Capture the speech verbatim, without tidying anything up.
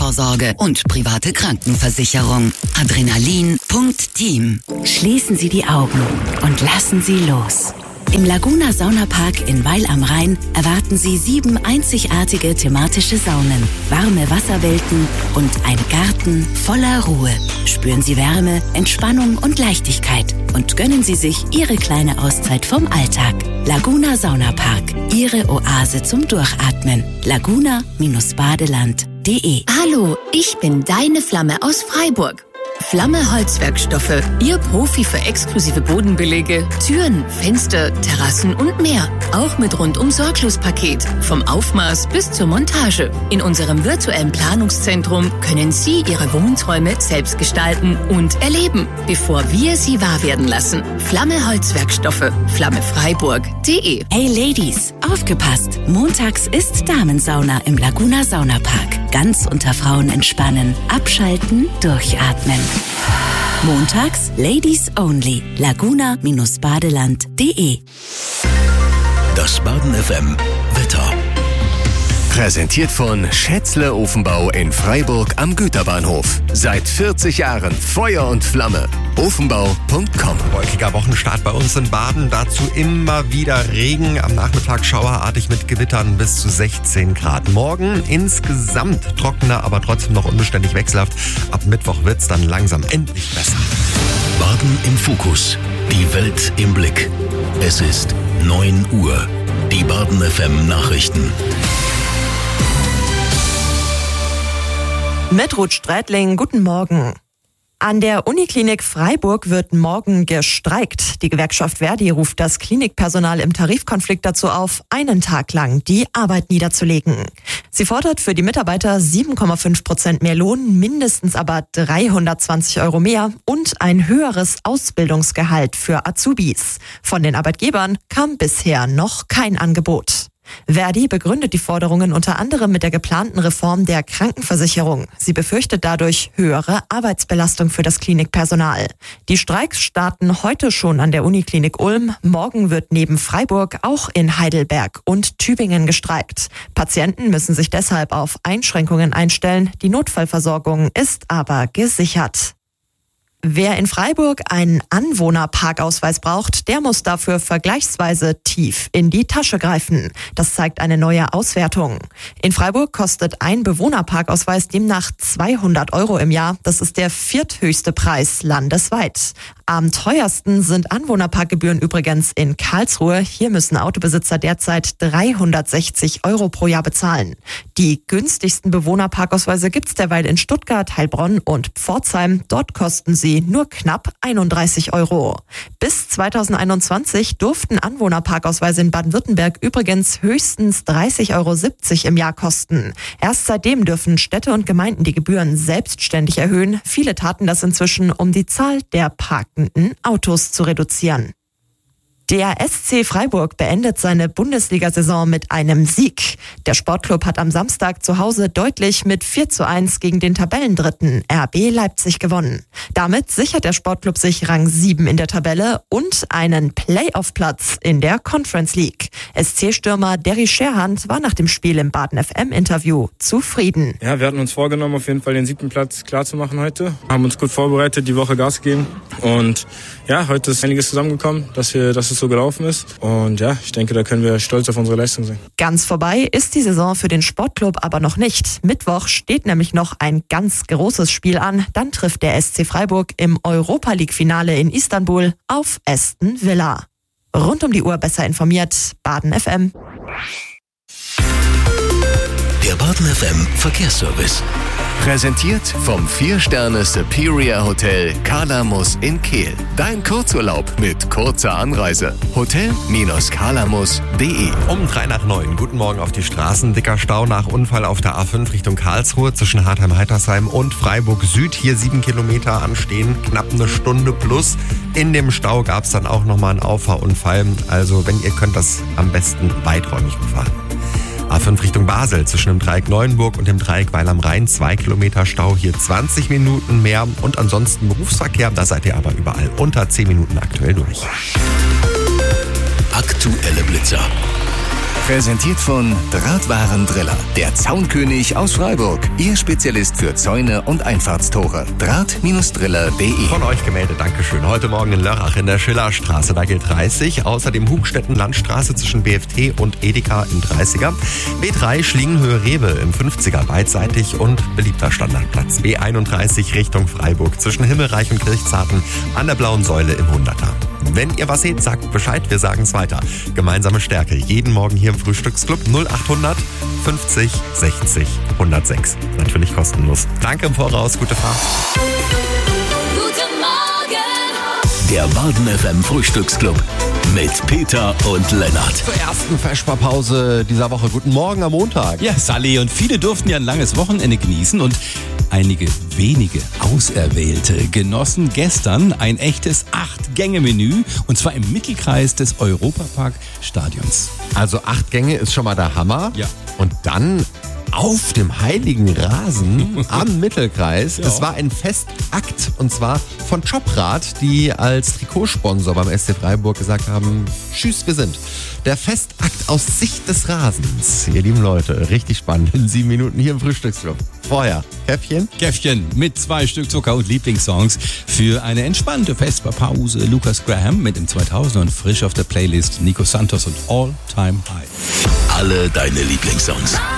Altersvorsorge und private Krankenversicherung. Adrenalin Punkt Team. Schließen Sie die Augen und lassen Sie los. Im Laguna Saunapark in Weil am Rhein erwarten Sie sieben einzigartige thematische Saunen, warme Wasserwelten und ein Garten voller Ruhe. Spüren Sie Wärme, Entspannung und Leichtigkeit und gönnen Sie sich Ihre kleine Auszeit vom Alltag. Laguna Saunapark, Ihre Oase zum Durchatmen. laguna Badeland punkt de. Hallo, ich bin deine Flamme aus Freiburg. Flamme Holzwerkstoffe, Ihr Profi für exklusive Bodenbelege, Türen, Fenster, Terrassen und mehr. Auch mit Rundum-Sorglos-Paket, vom Aufmaß bis zur Montage. In unserem virtuellen Planungszentrum können Sie Ihre Wohnträume selbst gestalten und erleben, bevor wir sie wahr werden lassen. Flamme Holzwerkstoffe, flammefreiburg punkt de. Hey Ladies, aufgepasst! Montags ist Damensauna im Laguna Saunapark. Ganz unter Frauen entspannen, abschalten, durchatmen. Montags Ladies Only. laguna Badeland punkt de. Das Baden F M Wetter. Präsentiert von Schätzle Ofenbau in Freiburg am Güterbahnhof. Seit vierzig Jahren Feuer und Flamme. ofenbau punkt com. Wolkiger Wochenstart bei uns in Baden. Dazu immer wieder Regen. Am Nachmittag schauerartig mit Gewittern bis zu sechzehn Grad. Morgen insgesamt trockener, aber trotzdem noch unbeständig wechselhaft. Ab Mittwoch wird's dann langsam endlich besser. Baden im Fokus. Die Welt im Blick. Es ist neun Uhr. Die Baden F M Nachrichten. Mit Ruth Strätling, guten Morgen. An der Uniklinik Freiburg wird morgen gestreikt. Die Gewerkschaft Verdi ruft das Klinikpersonal im Tarifkonflikt dazu auf, einen Tag lang die Arbeit niederzulegen. Sie fordert für die Mitarbeiter sieben Komma fünf Prozent mehr Lohn, mindestens aber dreihundertzwanzig Euro mehr und ein höheres Ausbildungsgehalt für Azubis. Von den Arbeitgebern kam bisher noch kein Angebot. Verdi begründet die Forderungen unter anderem mit der geplanten Reform der Krankenversicherung. Sie befürchtet dadurch höhere Arbeitsbelastung für das Klinikpersonal. Die Streiks starten heute schon an der Uniklinik Ulm. Morgen wird neben Freiburg auch in Heidelberg und Tübingen gestreikt. Patienten müssen sich deshalb auf Einschränkungen einstellen. Die Notfallversorgung ist aber gesichert. Wer in Freiburg einen Anwohnerparkausweis braucht, der muss dafür vergleichsweise tief in die Tasche greifen. Das zeigt eine neue Auswertung. In Freiburg kostet ein Bewohnerparkausweis demnach zweihundert Euro im Jahr. Das ist der vierthöchste Preis landesweit. Am teuersten sind Anwohnerparkgebühren übrigens in Karlsruhe. Hier müssen Autobesitzer derzeit dreihundertsechzig Euro pro Jahr bezahlen. Die günstigsten Bewohnerparkausweise gibt's derweil in Stuttgart, Heilbronn und Pforzheim. Dort kosten sie nur knapp einunddreißig Euro. Bis zweitausendeinundzwanzig durften Anwohnerparkausweise in Baden-Württemberg übrigens höchstens dreißig Euro siebzig im Jahr kosten. Erst seitdem dürfen Städte und Gemeinden die Gebühren selbstständig erhöhen. Viele taten das inzwischen, um die Zahl der parkenden Autos zu reduzieren. Der S C Freiburg beendet seine Bundesliga-Saison mit einem Sieg. Der Sportclub hat am Samstag zu Hause deutlich mit vier zu eins gegen den Tabellendritten R B Leipzig gewonnen. Damit sichert der Sportclub sich Rang sieben in der Tabelle und einen Playoff-Platz in der Conference League. S C-Stürmer Derry Scherhand war nach dem Spiel im Baden F M-Interview zufrieden. Ja, wir hatten uns vorgenommen, auf jeden Fall den siebten Platz klar zu machen heute. Haben uns gut vorbereitet, die Woche Gas gegeben und ja, heute ist einiges zusammengekommen, dass wir, dass es so gelaufen ist. Und ja, ich denke, da können wir stolz auf unsere Leistung sein. Ganz vorbei ist die Saison für den Sportclub aber noch nicht. Mittwoch steht nämlich noch ein ganz großes Spiel an. Dann trifft der S C Freiburg im Europa-League-Finale in Istanbul auf Aston Villa. Rund um die Uhr besser informiert, Baden F M. Der Baden F M Verkehrsservice. Präsentiert vom vier Sterne Superior Hotel Kalamus in Kehl. Dein Kurzurlaub mit kurzer Anreise. Hotel Kalamus punkt de. Um drei nach neun. Guten Morgen auf die Straßen. Dicker Stau nach Unfall auf der A fünf Richtung Karlsruhe zwischen Hartheim-Heitersheim und Freiburg Süd. Hier sieben Kilometer anstehen, knapp eine Stunde plus. In dem Stau gab es dann auch nochmal einen Auffahrunfall. Also wenn ihr könnt, das am besten weiträumig befahren. A fünf Richtung Basel zwischen dem Dreieck Neuenburg und dem Dreieck Weil am Rhein. Zwei Kilometer Stau, hier zwanzig Minuten mehr. Und ansonsten Berufsverkehr, da seid ihr aber überall unter zehn Minuten aktuell durch. Aktuelle Blitzer. Präsentiert von Drahtwarendriller, der Zaunkönig aus Freiburg. Ihr Spezialist für Zäune und Einfahrtstore. Draht-Driller punkt de. Von euch gemeldet, Dankeschön. Heute Morgen in Lörrach in der Schillerstraße, da gilt dreißig. Außerdem Hugstetten-Landstraße zwischen B F T und Edeka im dreißiger. B drei Schlingenhöhe-Rewe im fünfziger, beidseitig und beliebter Standardplatz. B einunddreißig Richtung Freiburg zwischen Himmelreich und Kirchzarten an der Blauen Säule im hunderter. Wenn ihr was seht, sagt Bescheid, wir sagen es weiter. Gemeinsame Stärke, jeden Morgen hier im Frühstücksclub null achthundert fünfzig sechzig hundertsechs. Natürlich kostenlos. Danke im Voraus, gute Fahrt. Guten Morgen! Der Baden F M Frühstücksclub mit Peter und Lennart. Zur ersten Vesperpause dieser Woche. Guten Morgen am Montag. Ja, Sally, und viele durften ja ein langes Wochenende genießen und einige wenige Auserwählte genossen gestern ein echtes Acht-Gänge-Menü und zwar im Mittelkreis des Europapark-Stadions. Also acht Gänge ist schon mal der Hammer. Ja. Und dann auf dem heiligen Rasen am Mittelkreis. Ja. Es war ein Festakt und zwar von Jobrad, die als Trikotsponsor beim S C Freiburg gesagt haben, tschüss, wir sind. Der Festakt aus Sicht des Rasens. Ihr lieben Leute, richtig spannend. In sieben Minuten hier im Frühstücksclub. Vorher Käffchen. Käffchen mit zwei Stück Zucker und Lieblingssongs für eine entspannte Vesperpause. Lucas Graham mit dem zweitausender und frisch auf der Playlist Nico Santos und All Time High. Alle deine Lieblingssongs.